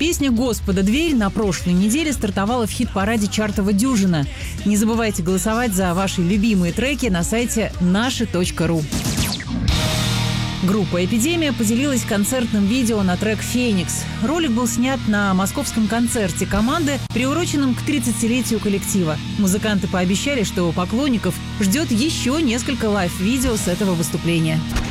Песня «Господа, дверь» на прошлой неделе стартовала в хит-параде чартова «Дюжина». Не забывайте голосовать за ваши любимые треки на сайте наши.ру. Группа «Эпидемия» поделилась концертным видео на трек «Феникс». Ролик был снят на московском концерте команды, приуроченном к 30-летию коллектива. Музыканты пообещали, что поклонников ждет еще несколько лайв-видео с этого выступления.